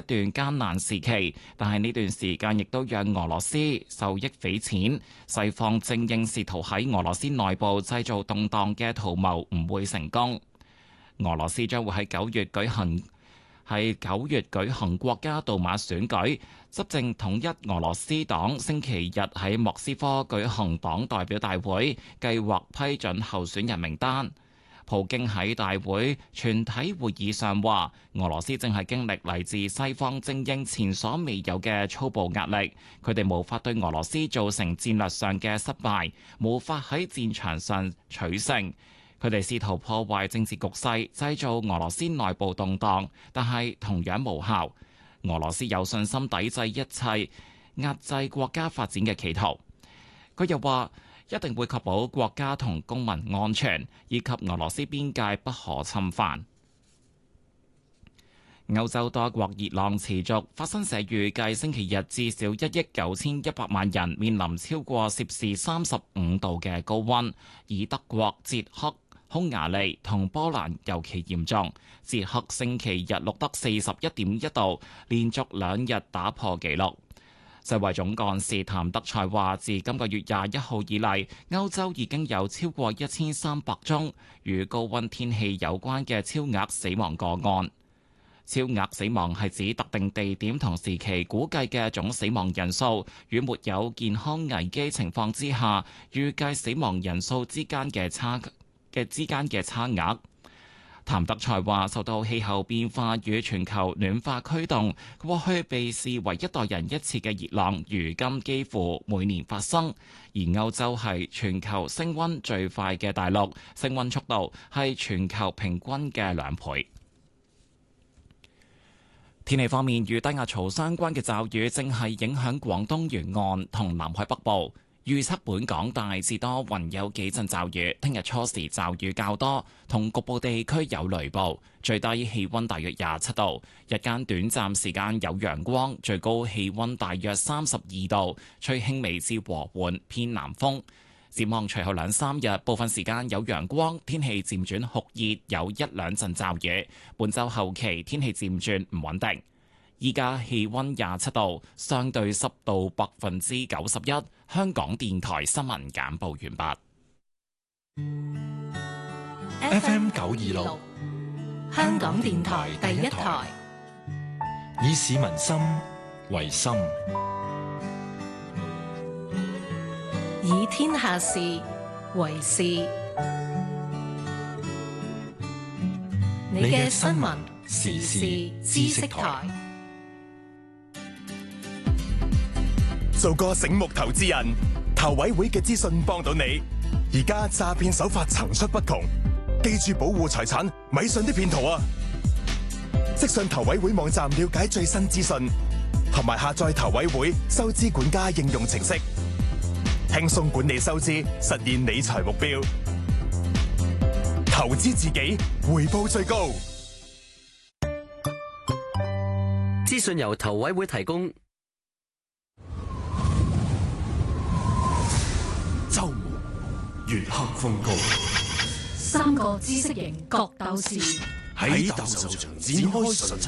段艱難時期，但係呢段時間亦都讓俄羅斯受益匪淺。西方精英試圖喺俄羅斯內部製造動盪嘅圖謀唔會成功。俄羅斯將會喺9月舉行國家杜馬選舉，執政統一俄羅斯黨星期日喺莫斯科舉行黨代表大會，計劃批准候選人名單。普京喺大會全體會議上話，俄羅斯正係經歷嚟自西方精英前所未有嘅粗暴壓力，佢哋無法對俄羅斯造成戰略上嘅失敗，無法喺戰場上取勝。佢哋試圖破壞政治局勢，製造俄羅斯內部動盪，但係同樣無效。俄羅斯有信心抵制一切壓制國家發展嘅企圖。佢又話，一定會確保國家同公民安全，以及俄羅斯邊界不可侵犯。歐洲多國熱浪持續，法新社預計星期日至少1億9100萬人面臨超過攝氏35度嘅高溫，以德國、捷克、匈牙利同波蘭尤其嚴重。捷克星期日錄得41.1度，連續2日打破紀錄。世衛總幹事譚德塞話，自今個月21號以嚟，歐洲已經有超過1300宗與高溫天氣有關嘅超額死亡個案。超額死亡係指特定地點同時期估計嘅總死亡人數與沒有健康危機情況之下預計死亡人數之間嘅差額。譚德塞話，受到氣候變化與全球暖化驅動，過去被視為一代人一次嘅熱浪，如今幾乎每年發生。而歐洲係全球升溫最快嘅大陸，升溫速度係全球平均嘅2倍。天氣方面，與低壓槽相關嘅驟雨正係影響廣東沿岸同南海北部。預測本港大致多雲，有幾陣驟雨。聽日初時驟雨較多，同局部地區有雷暴。最低氣溫大約27度，日間短暫時間有陽光，最高氣溫大約32度，吹輕微至和緩偏南風。展望隨後2-3日，部分時間有陽光，天氣漸轉酷熱，有1-2陣驟雨。本週後期天氣漸轉唔穩定。依家氣溫27度，相對濕度91%。香港電台新聞簡報完畢。FM 926，香港電台第一台，以市民心為心， 以天下事為事。你嘅新聞時事知識台。 做個醒目投資人，投委會嘅資訊幫到你。而家詐騙手法層出不窮，記住保護財產，咪信啲騙徒啊！即上投委會網站了解最新資訊，同埋下載投委會收支管家應用程式，輕鬆管理收支，實現理財目標。投資自己，回報最高。 資訊由投委會提供。 周末月黑風高 ，3個知識型角鬥士喺鬥獸場展開純情